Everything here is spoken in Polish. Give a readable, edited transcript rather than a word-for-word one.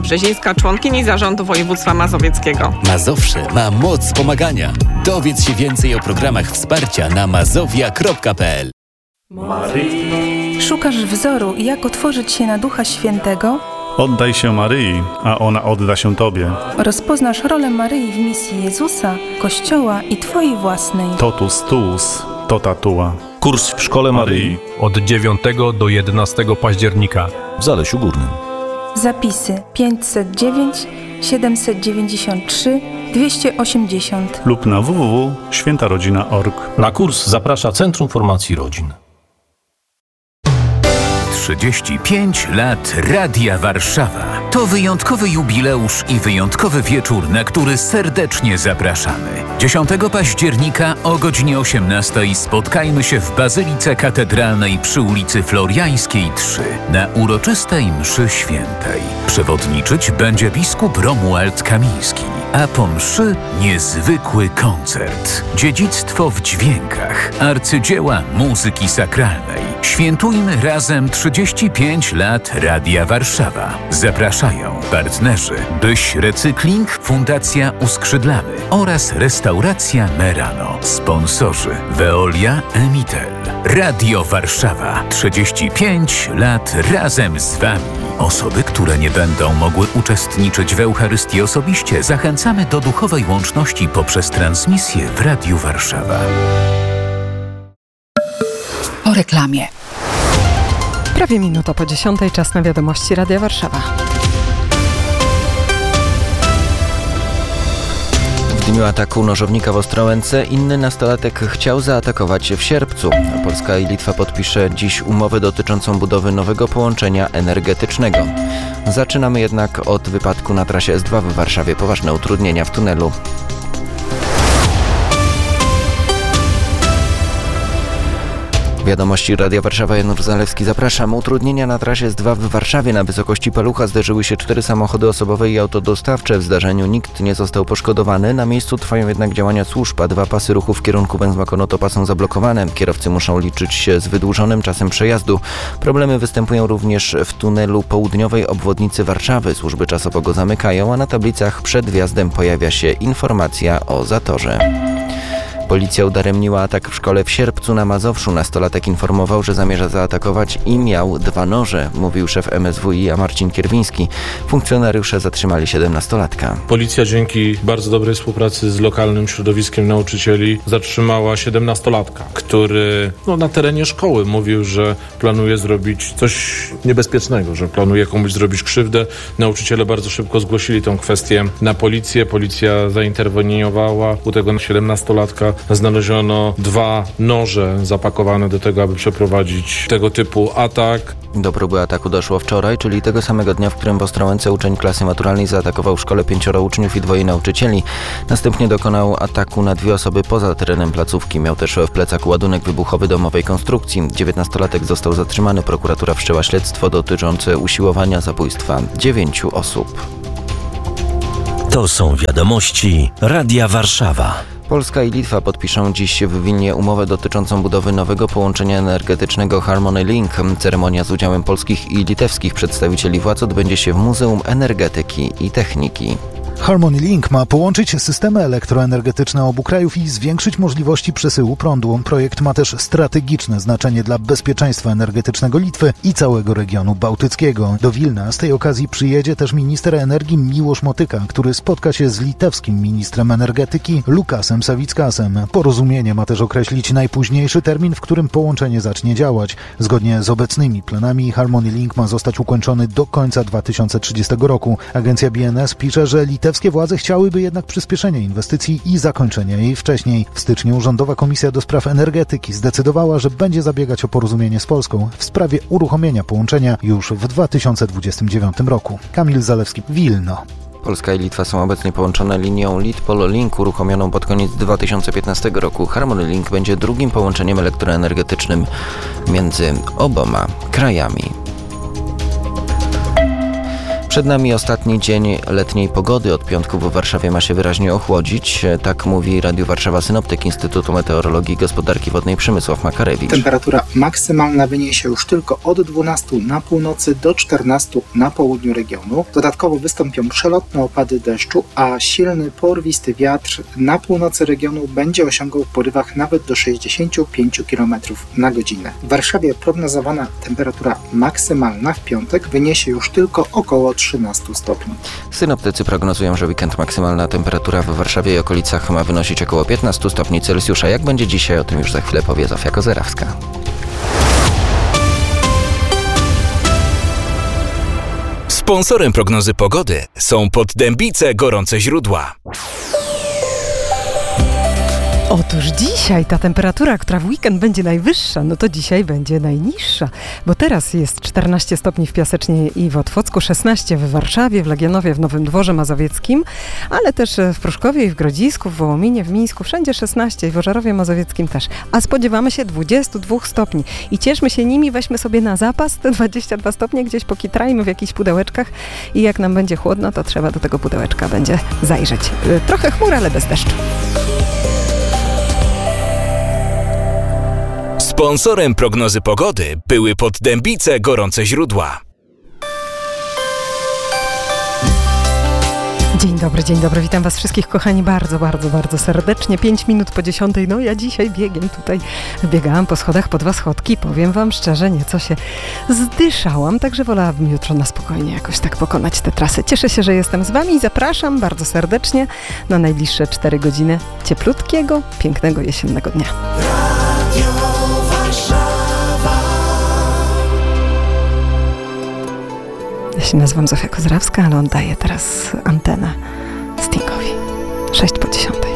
Brzezińska, członkini Zarządu Województwa Mazowieckiego. Mazowsze ma moc pomagania. Dowiedz się więcej o programach wsparcia na mazowia.pl. Szukasz wzoru, jak otworzyć się na Ducha Świętego? Oddaj się Maryi, a ona odda się Tobie. Rozpoznasz rolę Maryi w misji Jezusa, Kościoła i Twojej własnej. Totus tuus, tota tua. Kurs w Szkole Maryi od 9 do 11 października w Zalesiu Górnym. Zapisy 509 793 280 lub na www.świętarodzina.org. Na kurs zaprasza Centrum Formacji Rodzin. 35 lat Radia Warszawa. To wyjątkowy jubileusz i wyjątkowy wieczór, na który serdecznie zapraszamy. 10 października o godzinie 18 spotkajmy się w Bazylice Katedralnej przy ulicy Floriańskiej 3 na uroczystej mszy świętej. Przewodniczyć będzie biskup Romuald Kamiński, a po mszy niezwykły koncert. Dziedzictwo w dźwiękach, arcydzieła muzyki sakralnej. Świętujmy razem 35 lat Radia Warszawa. Zapraszają partnerzy Byś Recykling, Fundacja Uskrzydlamy oraz Restauracja Merano. Sponsorzy Veolia, Emitel. Radio Warszawa. 35 lat razem z Wami. Osoby, które nie będą mogły uczestniczyć w Eucharystii osobiście, zachęcamy do duchowej łączności poprzez transmisję w Radiu Warszawa. Po reklamie. Prawie minuta po 10, czas na wiadomości Radia Warszawa. W dniu ataku nożownika w Ostrołęce inny nastolatek chciał zaatakować w Sierpcu. Polska i Litwa podpisze dziś umowę dotyczącą budowy nowego połączenia energetycznego. Zaczynamy jednak od wypadku na trasie S2 w Warszawie. Poważne utrudnienia w tunelu. Wiadomości Radia Warszawa, Janusz Zalewski, zapraszam. Utrudnienia na trasie S2 w Warszawie. Na wysokości Palucha zderzyły się 4 samochody osobowe i auto dostawcze. W zdarzeniu nikt nie został poszkodowany. Na miejscu trwają jednak działania służb, a 2 pasy ruchu w kierunku Węzła-Konotopa są zablokowane. Kierowcy muszą liczyć się z wydłużonym czasem przejazdu. Problemy występują również w tunelu południowej obwodnicy Warszawy. Służby czasowo go zamykają, a na tablicach przed wjazdem pojawia się informacja o zatorze. Policja udaremniła atak w szkole w Sierpcu na Mazowszu. Nastolatek informował, że zamierza zaatakować i miał 2 noże, mówił szef MSWiA Marcin Kierwiński. Funkcjonariusze zatrzymali 17-latka. Policja dzięki bardzo dobrej współpracy z lokalnym środowiskiem nauczycieli zatrzymała 17-latka, który na terenie szkoły mówił, że planuje zrobić coś niebezpiecznego, że planuje komuś zrobić krzywdę. Nauczyciele bardzo szybko zgłosili tę kwestię na policję. Policja zainterweniowała. U tego 17-latka znaleziono 2 noże zapakowane do tego, aby przeprowadzić tego typu atak. Do próby ataku doszło wczoraj, czyli tego samego dnia, w którym w Ostrołęce uczeń klasy maturalnej zaatakował w szkole 5 uczniów i 2 nauczycieli. Następnie dokonał ataku na 2 osoby poza terenem placówki. Miał też w plecaku ładunek wybuchowy domowej konstrukcji. 19-latek został zatrzymany. Prokuratura wszczęła śledztwo dotyczące usiłowania zabójstwa 9 osób. To są wiadomości Radia Warszawa. Polska i Litwa podpiszą dziś w Wilnie umowę dotyczącą budowy nowego połączenia energetycznego Harmony Link. Ceremonia z udziałem polskich i litewskich przedstawicieli władz odbędzie się w Muzeum Energetyki i Techniki. Harmony Link ma połączyć systemy elektroenergetyczne obu krajów i zwiększyć możliwości przesyłu prądu. Projekt ma też strategiczne znaczenie dla bezpieczeństwa energetycznego Litwy i całego regionu bałtyckiego. Do Wilna z tej okazji przyjedzie też minister energii Miłosz Motyka, który spotka się z litewskim ministrem energetyki Lukasem Savickasem. Porozumienie ma też określić najpóźniejszy termin, w którym połączenie zacznie działać. Zgodnie z obecnymi planami Harmony Link ma zostać ukończony do końca 2030 roku. Agencja BNS pisze, że litewskie władze chciałyby jednak przyspieszenia inwestycji i zakończenia jej wcześniej. W styczniu Rządowa Komisja do Spraw Energetyki zdecydowała, że będzie zabiegać o porozumienie z Polską w sprawie uruchomienia połączenia już w 2029 roku. Kamil Zalewski, Wilno. Polska i Litwa są obecnie połączone linią Litpol Link uruchomioną pod koniec 2015 roku. Harmony Link będzie drugim połączeniem elektroenergetycznym między oboma krajami. Przed nami ostatni dzień letniej pogody. Od piątku w Warszawie ma się wyraźnie ochłodzić. Tak mówi Radiu Warszawa synoptyk Instytutu Meteorologii i Gospodarki Wodnej Przemysław Makarewicz. Temperatura maksymalna wyniesie już tylko od 12 na północy do 14 na południu regionu. Dodatkowo wystąpią przelotne opady deszczu, a silny, porwisty wiatr na północy regionu będzie osiągał w porywach nawet do 65 km na godzinę. W Warszawie prognozowana temperatura maksymalna w piątek wyniesie już tylko około 13 stopni. Synoptycy prognozują, że weekend maksymalna temperatura w Warszawie i okolicach ma wynosić około 15 stopni Celsjusza. Jak będzie dzisiaj, o tym już za chwilę powie Zofia Kozerawska. Sponsorem prognozy pogody są Poddębice Gorące Źródła. Otóż dzisiaj ta temperatura, która w weekend będzie najwyższa, no to dzisiaj będzie najniższa, bo teraz jest 14 stopni w Piasecznie i w Otwocku, 16 w Warszawie, w Legionowie, w Nowym Dworze Mazowieckim, ale też w Pruszkowie i w Grodzisku, w Wołominie, w Mińsku, wszędzie 16 i w Ożarowie Mazowieckim też. A spodziewamy się 22 stopni i cieszmy się nimi, weźmy sobie na zapas te 22 stopnie, gdzieś pokitrajmy w jakichś pudełeczkach i jak nam będzie chłodno, to trzeba do tego pudełeczka będzie zajrzeć. Trochę chmur, ale bez deszczu. Sponsorem prognozy pogody były Poddębice Gorące Źródła. Dzień dobry, witam Was wszystkich, kochani, bardzo serdecznie. 5 minut po 10, no ja dzisiaj biegiem tutaj, biegałam po schodach po 2 schodki, powiem Wam szczerze, nieco się zdyszałam, także wolałabym jutro na spokojnie jakoś tak pokonać tę trasę. Cieszę się, że jestem z Wami i zapraszam bardzo serdecznie na najbliższe 4 godziny cieplutkiego, pięknego jesiennego dnia. Ja się nazywam Zofia Kozerawska, ale on daje teraz antenę Stingowi. 6 po 10.